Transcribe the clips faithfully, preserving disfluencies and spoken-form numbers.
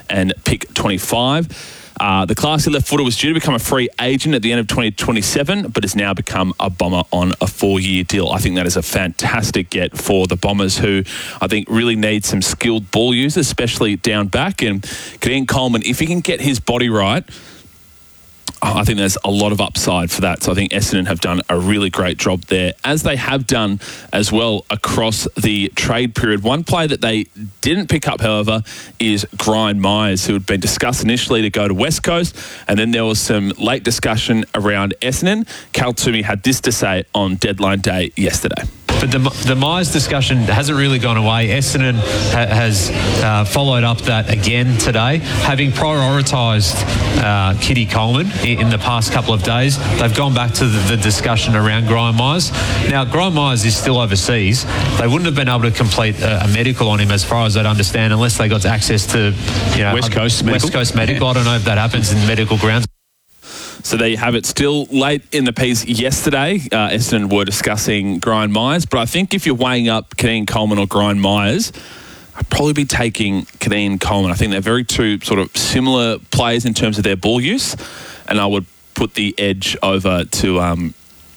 and pick twenty-five. Uh, the classy left footer was due to become a free agent at the end of twenty twenty-seven, but has now become a Bomber on a four-year deal. I think that is a fantastic get for the Bombers, who I think really need some skilled ball users, especially down back. And Cadeem Coleman, if he can get his body right, I think there's a lot of upside for that. So I think Essendon have done a really great job there, as they have done as well across the trade period. One player that they didn't pick up, however, is Brian Myers, who had been discussed initially to go to West Coast, and then there was some late discussion around Essendon. Cal Toomey had this to say on deadline day yesterday. But the, the Myers discussion hasn't really gone away. Essendon ha- has uh, followed up that again today, having prioritised uh, Kitty Coleman in, in the past couple of days. They've gone back to the, the discussion around Brian Myers. Now, Brian Myers is still overseas. They wouldn't have been able to complete a, a medical on him, as far as I'd understand, unless they got access to, you know, West Coast medical. West Coast medical. I don't know if that happens in medical grounds. So there you have it. Still late in the piece yesterday, uh, Essendon were discussing Brian Myers, but I think if you're weighing up Cadeem Coleman or Brian Myers, I'd probably be taking Cadeem Coleman. I think they're very two sort of similar players in terms of their ball use, and I would put the edge over to um,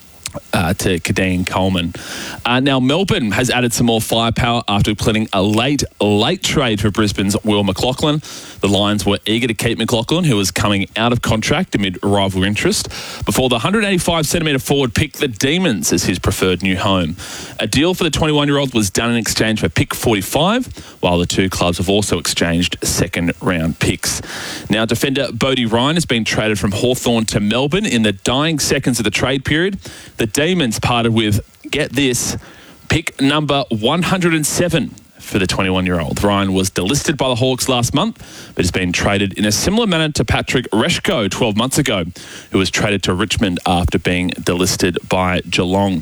uh, to Cadeem Coleman. Uh, now, Melbourne has added some more firepower after completing a late, late trade for Brisbane's Will McLachlan. The Lions were eager to keep McLachlan, who was coming out of contract amid rival interest, before the one hundred eighty-five centimetre forward picked the Demons as his preferred new home. A deal for the twenty-one-year-old was done in exchange for pick forty-five, while the two clubs have also exchanged second-round picks. Now, defender Bodie Ryan has been traded from Hawthorn to Melbourne in the dying seconds of the trade period. The Demons parted with, get this, pick number one hundred seven for the twenty-one-year-old. Ryan was delisted by the Hawks last month, but has been traded in a similar manner to Patrick Reshko twelve months ago, who was traded to Richmond after being delisted by Geelong.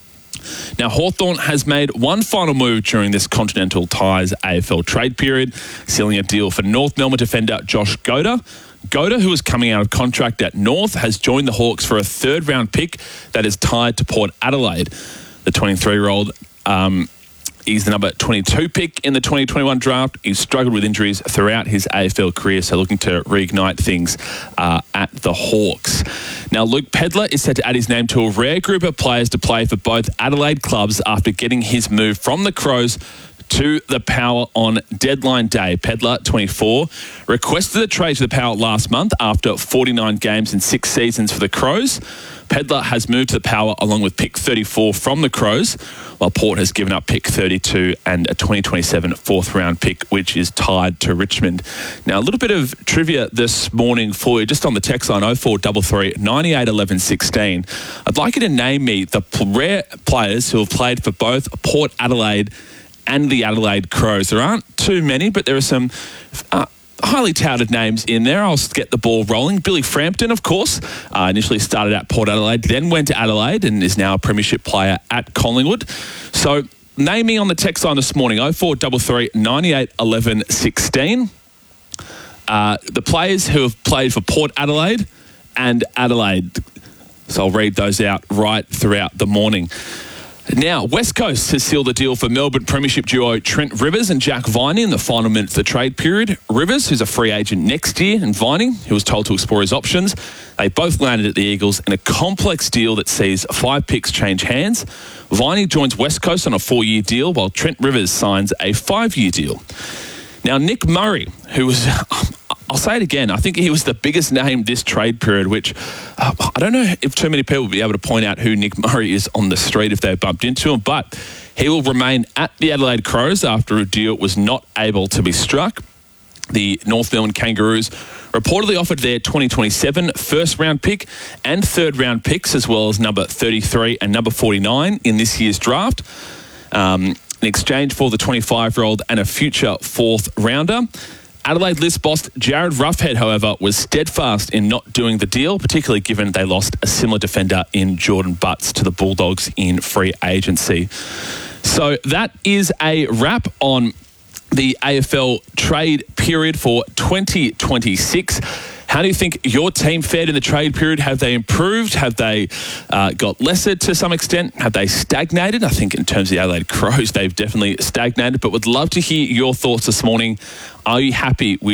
Now, Hawthorn has made one final move during this Continental Ties A F L trade period, sealing a deal for North Melbourne defender Josh Goda. Goda, who is coming out of contract at North, has joined the Hawks for a third-round pick that is tied to Port Adelaide. The twenty-three-year-old um, He's the number twenty-two pick in the twenty twenty-one draft. He's struggled with injuries throughout his A F L career, so looking to reignite things uh, at the Hawks. Now, Luke Pedlar is set to add his name to a rare group of players to play for both Adelaide clubs after getting his move from the Crows to the Power on deadline day. Pedlar, twenty-four, requested a trade to the Power last month after forty-nine games in six seasons for the Crows. Pedlar has moved to the Power along with pick thirty-four from the Crows, while Port has given up pick thirty-two and a twenty twenty-seven fourth round pick, which is tied to Richmond. Now, a little bit of trivia this morning for you, just on the text line oh four three three, nine eight one one one six. I'd like you to name me the rare players who have played for both Port Adelaide and the Adelaide Crows. There aren't too many, but there are some uh, highly touted names in there. I'll get the ball rolling. Billy Frampton, of course, uh, initially started at Port Adelaide, then went to Adelaide and is now a premiership player at Collingwood. So name me on the text line this morning, oh four three three, nine eight one one one six. Uh, the players who have played for Port Adelaide and Adelaide. So I'll read those out right throughout the morning. Now, West Coast has sealed a deal for Melbourne Premiership duo Trent Rivers and Jack Viney in the final minutes of the trade period. Rivers, who's a free agent next year, and Viney, who was told to explore his options. They both landed at the Eagles in a complex deal that sees five picks change hands. Viney joins West Coast on a four-year deal, while Trent Rivers signs a five-year deal. Now, Nick Murray, who was... I'll say it again. I think he was the biggest name this trade period, which uh, I don't know if too many people will be able to point out who Nick Murray is on the street if they bumped into him, but he will remain at the Adelaide Crows after a deal was not able to be struck. The North Melbourne Kangaroos reportedly offered their twenty twenty-seven first-round pick and third-round picks, as well as number thirty-three and number forty-nine in this year's draft, um, in exchange for the twenty-five-year-old and a future fourth-rounder. Adelaide list boss Jared Roughead, however, was steadfast in not doing the deal, particularly given they lost a similar defender in Jordan Butts to the Bulldogs in free agency. So that is a wrap on the A F L trade period for twenty twenty-six. How do you think your team fared in the trade period? Have they improved? Have they uh, got lesser to some extent? Have they stagnated? I think in terms of the Adelaide Crows, they've definitely stagnated, but would love to hear your thoughts this morning. Are you happy with